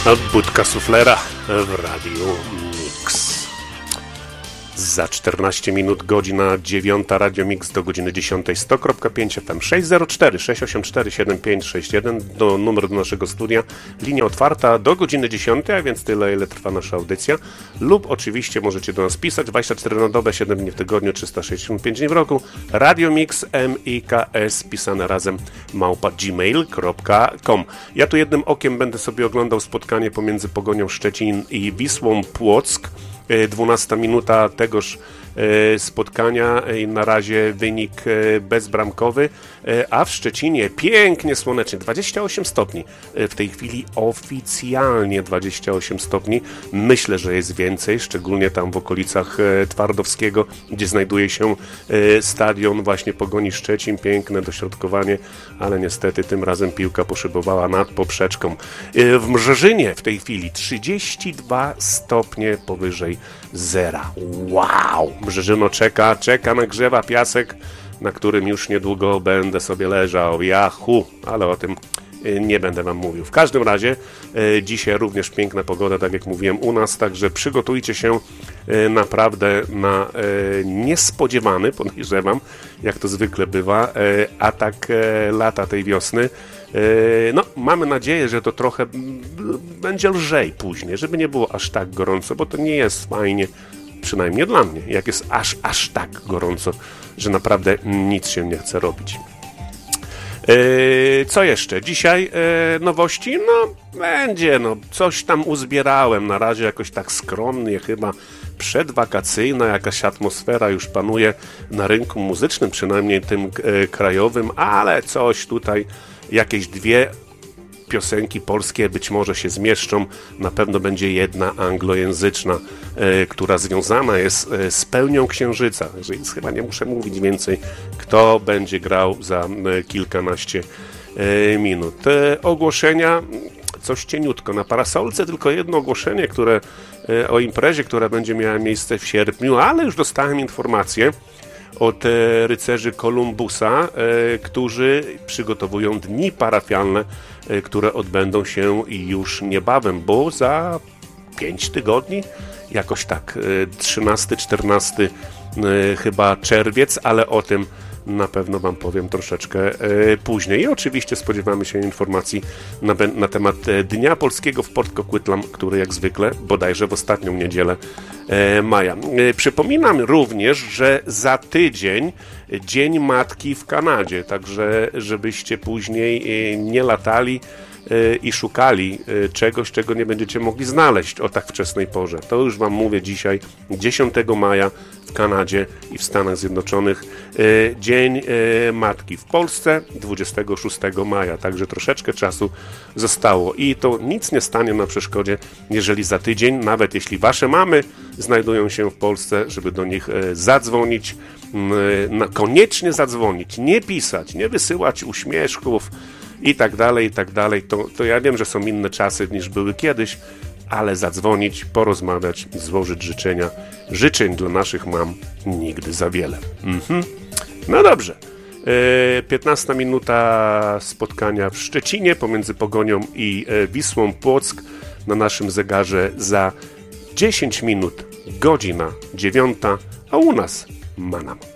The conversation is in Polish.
Budka suflera w Radiu Mix. Za 14 minut godzina 9, Radio Mix do godziny 10, 100.5 FM, 604 684 7561 do numeru do naszego studia, linia otwarta do godziny 10, a więc tyle, ile trwa nasza audycja, lub oczywiście możecie do nas pisać 24 na dobę, 7 dni w tygodniu, 365 dni w roku, Radio Mix MIKS pisane razem @gmail.com. Ja tu jednym okiem będę sobie oglądał spotkanie pomiędzy Pogonią Szczecin i Wisłą Płock. 12 minuta tegoż spotkania i na razie wynik bezbramkowy, a w Szczecinie pięknie słonecznie, 28 stopni. W tej chwili oficjalnie 28 stopni. Myślę, że jest więcej, szczególnie tam w okolicach Twardowskiego, gdzie znajduje się stadion właśnie Pogoni Szczecin. Piękne dośrodkowanie, ale niestety tym razem piłka poszybowała nad poprzeczką. W Mrzeżynie w tej chwili 32 stopnie powyżej zera. Wow! Mrzeżyno czeka, nagrzewa piasek, na którym już niedługo będę sobie leżał. Jahu, ale o tym nie będę wam mówił. W każdym razie dzisiaj również piękna pogoda, tak jak mówiłem u nas, także przygotujcie się naprawdę na niespodziewany, podejrzewam, jak to zwykle bywa, atak lata tej wiosny. No, mamy nadzieję, że to trochę będzie lżej później, żeby nie było aż tak gorąco, bo to nie jest fajnie, przynajmniej dla mnie, jak jest aż tak gorąco, że naprawdę nic się nie chce robić. Co jeszcze? Dzisiaj nowości? No, będzie, coś tam uzbierałem, na razie jakoś tak skromnie, chyba przedwakacyjna jakaś atmosfera już panuje na rynku muzycznym, przynajmniej tym krajowym, ale coś tutaj, jakieś dwie piosenki polskie być może się zmieszczą, na pewno będzie jedna anglojęzyczna, która związana jest z pełnią Księżyca, także chyba nie muszę mówić więcej, kto będzie grał za kilkanaście minut. Ogłoszenia, coś cieniutko na parasolce, tylko jedno ogłoszenie, o imprezie, która będzie miała miejsce w sierpniu, ale już dostałem informację od rycerzy Kolumbusa, którzy przygotowują dni parafialne, które odbędą się już niebawem, bo za 5 tygodni, jakoś tak, 13-14 chyba czerwiec, ale o tym na pewno wam powiem troszeczkę później. I oczywiście spodziewamy się informacji na temat Dnia Polskiego w Port Coquitlam, który jak zwykle, bodajże w ostatnią niedzielę maja. Przypominam również, że za tydzień Dzień Matki w Kanadzie, także żebyście później nie latali i szukali czegoś, czego nie będziecie mogli znaleźć o tak wczesnej porze. To już wam mówię dzisiaj, 10 maja w Kanadzie i w Stanach Zjednoczonych, Dzień Matki w Polsce 26 maja, także troszeczkę czasu zostało i to nic nie stanie na przeszkodzie, jeżeli za tydzień, nawet jeśli wasze mamy znajdują się w Polsce, żeby do nich zadzwonić, koniecznie zadzwonić, nie pisać, nie wysyłać uśmieszków i tak dalej, to ja wiem, że są inne czasy niż były kiedyś, ale zadzwonić, porozmawiać, złożyć życzenia. Życzeń dla naszych mam nigdy za wiele. No dobrze. 15 minuta spotkania w Szczecinie pomiędzy Pogonią i Wisłą Płock na naszym zegarze za 10 minut, godzina 9, a u nas manam.